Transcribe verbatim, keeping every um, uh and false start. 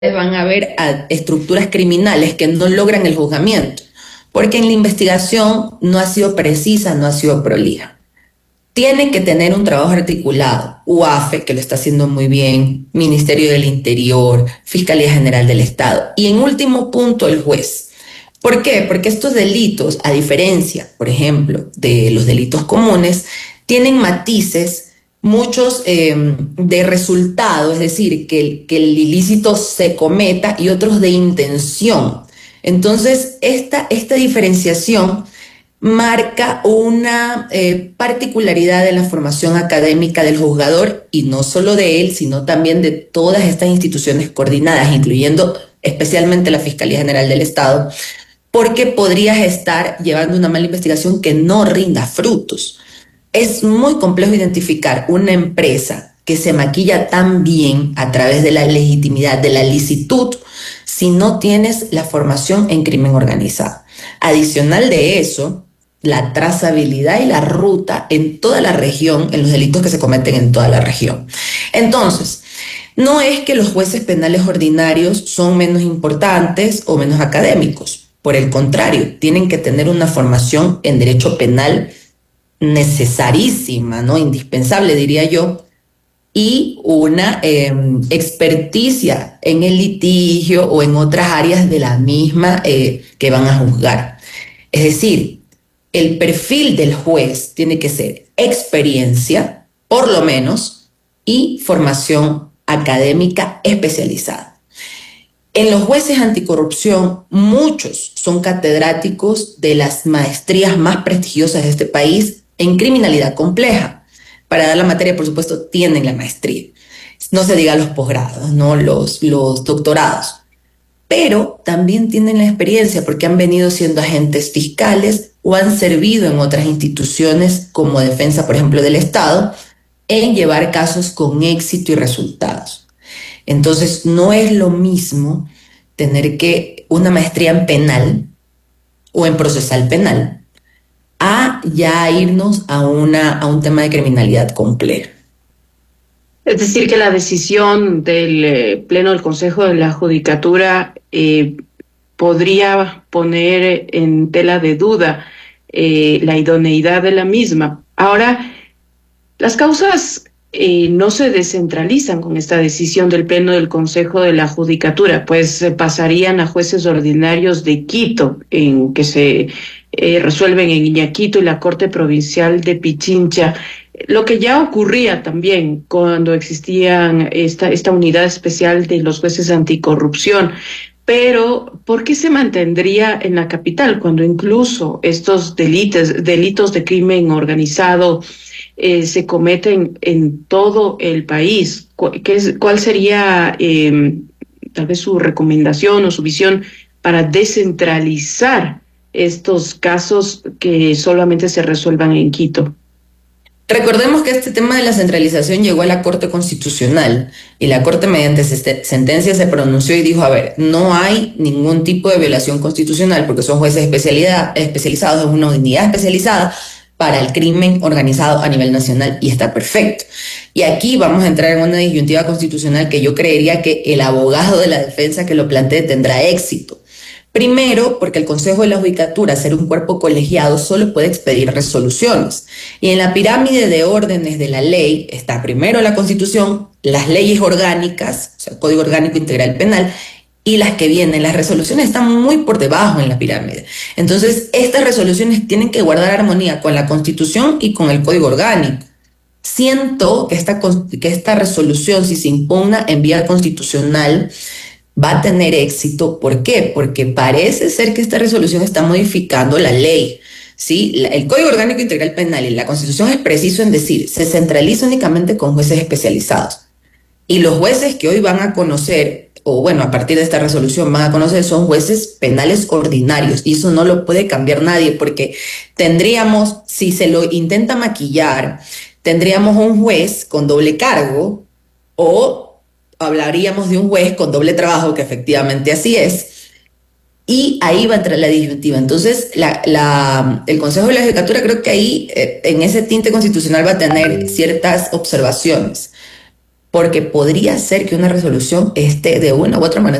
van a haber a estructuras criminales que no logran el juzgamiento, porque en la investigación no ha sido precisa, no ha sido prolija. Tiene que tener un trabajo articulado, U A F E, que lo está haciendo muy bien, Ministerio del Interior, Fiscalía General del Estado, y en último punto el juez. ¿Por qué? Porque estos delitos, a diferencia, por ejemplo, de los delitos comunes, tienen matices, muchos eh, de resultado, es decir, que el, que el ilícito se cometa, y otros de intención. Entonces, esta, esta diferenciación marca una eh, particularidad de la formación académica del juzgador, y no solo de él, sino también de todas estas instituciones coordinadas, incluyendo especialmente la Fiscalía General del Estado, porque podrías estar llevando una mala investigación que no rinda frutos. Es muy complejo identificar una empresa que se maquilla tan bien a través de la legitimidad, de la licitud, si no tienes la formación en crimen organizado. Adicional de eso, la trazabilidad y la ruta en toda la región, en los delitos que se cometen en toda la región. Entonces, no es que los jueces penales ordinarios son menos importantes o menos académicos. Por el contrario, tienen que tener una formación en derecho penal necesarísima, ¿no? Indispensable, diría yo, y una eh, experticia en el litigio o en otras áreas de la misma eh, que van a juzgar. Es decir, el perfil del juez tiene que ser experiencia, por lo menos, y formación académica especializada. En los jueces anticorrupción, muchos son catedráticos de las maestrías más prestigiosas de este país en criminalidad compleja. Para dar la materia, por supuesto, tienen la maestría. No se diga los posgrados, ¿no? Los, los doctorados. Pero también tienen la experiencia porque han venido siendo agentes fiscales o han servido en otras instituciones como defensa, por ejemplo, del Estado, en llevar casos con éxito y resultados. Entonces, no es lo mismo tener que una maestría en penal o en procesal penal a ya irnos a, una, a un tema de criminalidad compleja. Es decir, que la decisión del eh, Pleno del Consejo de la Judicatura eh, podría poner en tela de duda eh, la idoneidad de la misma. Ahora, las causas eh, no se descentralizan con esta decisión del Pleno del Consejo de la Judicatura, pues eh, pasarían a jueces ordinarios de Quito, en que se eh, resuelven en Iñaquito y la Corte Provincial de Pichincha. Lo que ya ocurría también cuando existía esta, esta unidad especial de los jueces anticorrupción. Pero, ¿por qué se mantendría en la capital cuando incluso estos delitos, delitos de crimen organizado eh, se cometen en todo el país? ¿Qué es, ¿Cuál sería eh, tal vez su recomendación o su visión para descentralizar estos casos que solamente se resuelvan en Quito? Recordemos que este tema de la centralización llegó a la Corte Constitucional, y la Corte, mediante sentencia, se pronunció y dijo, a ver, no hay ningún tipo de violación constitucional porque son jueces especialidad, especializados en una unidad especializada para el crimen organizado a nivel nacional, y está perfecto. Y aquí vamos a entrar en una disyuntiva constitucional que yo creería que el abogado de la defensa que lo plantee tendrá éxito. Primero, porque el Consejo de la Judicatura, ser un cuerpo colegiado, solo puede expedir resoluciones. Y en la pirámide de órdenes de la ley está primero la Constitución, las leyes orgánicas, o sea, el Código Orgánico Integral Penal, y las que vienen. Las resoluciones están muy por debajo en la pirámide. Entonces, estas resoluciones tienen que guardar armonía con la Constitución y con el Código Orgánico. Siento que esta, que esta resolución, si se impugna en vía constitucional, va a tener éxito. ¿Por qué? Porque parece ser que esta resolución está modificando la ley, ¿sí? El Código Orgánico Integral Penal y la Constitución es preciso en decir, se centraliza únicamente con jueces especializados. Y los jueces que hoy van a conocer, o bueno, a partir de esta resolución van a conocer, son jueces penales ordinarios. Y eso no lo puede cambiar nadie, porque tendríamos, si se lo intenta maquillar, tendríamos un juez con doble cargo, o hablaríamos de un juez con doble trabajo, que efectivamente así es, y ahí va a entrar la disyuntiva. Entonces, la, la, el Consejo de la Judicatura, creo que ahí, eh, en ese tinte constitucional, va a tener ciertas observaciones. porque podría ser que una resolución esté de una u otra manera